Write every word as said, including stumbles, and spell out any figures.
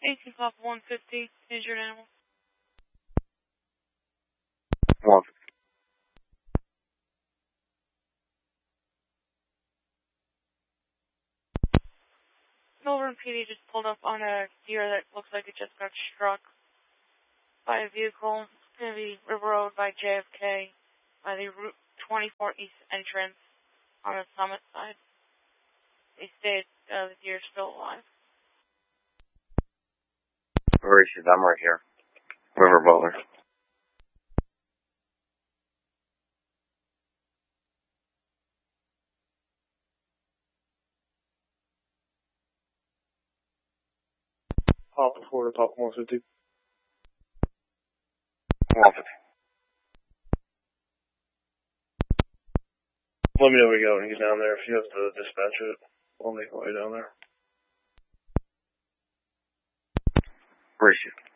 eighteen Pop one fifty, injured animal. one fifty. Melbourne P D just pulled up on a deer that looks like it just got struck by a vehicle. It's going to be River Road by J F K, by the Route twenty-four East entrance on the Summit side. They stayed, uh, the deer's still alive. Where is she? I'm right here. River Butler. Pop four to Pop one fifty. one fifty. Let me know where you go when you get down there. If you have to dispatch it, I'll make my way down there. Where is she?